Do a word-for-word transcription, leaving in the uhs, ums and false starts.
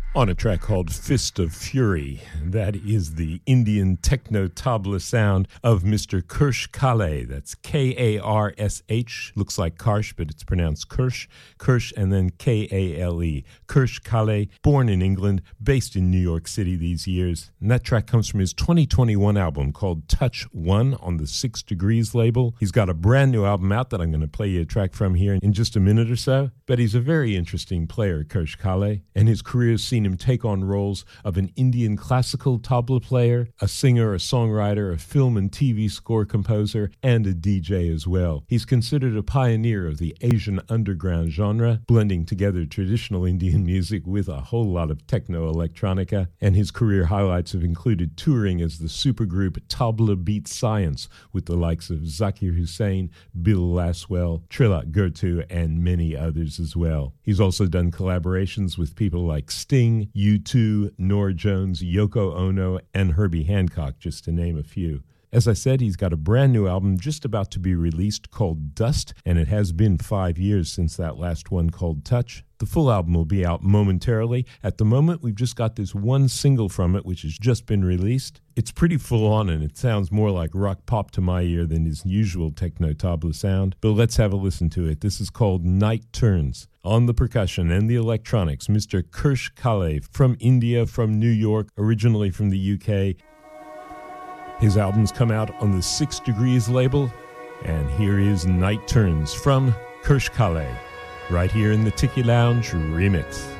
On a track called Fist of Fury. That is the Indian techno-tabla sound of Mister Karsh Kale. That's K A R S H. Looks like Karsh, but it's pronounced Kirsch. Kirsch and then K A L E. Karsh Kale, born in England, based in New York City these years. And that track comes from his twenty twenty-one album called Touch One on the Six Degrees label. He's got a brand new album out that I'm going to play you a track from here in just a minute or so. But he's a very interesting player, Karsh Kale, and his career has seen him take on roles of an Indian classical tabla player, a singer, a songwriter, a film and T V score composer, and a D J as well. He's considered a pioneer of the Asian underground genre, blending together traditional Indian music with a whole lot of techno-electronica, and his career highlights have included touring as the supergroup Tabla Beat Science with the likes of Zakir Hussain, Bill Laswell, Trilak Gurtu, and many others as well. He's also done collaborations with people like Sting, U two, Norah Jones, Yoko Ono, and Herbie Hancock, just to name a few. As I said, he's got a brand new album just about to be released called Dust, and it has been five years since that last one called Touch. The full album will be out momentarily. At the moment, we've just got this one single from it, which has just been released. It's pretty full on, and it sounds more like rock pop to my ear than his usual techno-tabla sound. But let's have a listen to it. This is called Night Turns. On the percussion and the electronics, Mister Karsh Kale from India, from New York, originally from the U K. His albums come out on the Six Degrees label, and here is Night Turns from Karsh Kale, right here in the Tiki Lounge remix.